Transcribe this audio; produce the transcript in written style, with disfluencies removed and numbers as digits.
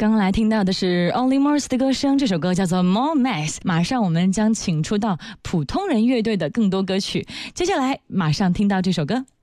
刚刚来听到的是 Olly Murs 的歌声，这首歌叫做 More Mess。马上我们将请出到普通人乐队的更多歌曲，接下来马上听到这首歌。